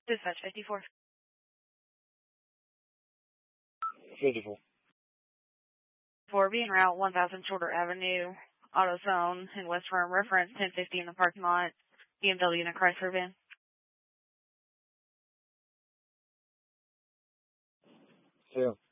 Dispatch 54. 54. 4 being route 1000 Shorter Avenue, AutoZone in West Firm, reference 1050 in the parking lot, BMW in a Chrysler van. Yeah.